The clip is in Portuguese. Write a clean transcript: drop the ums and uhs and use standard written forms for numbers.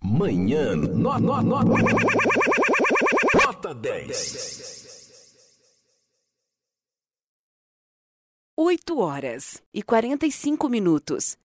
Manhã Nota 10. 8 horas e 45 minutos.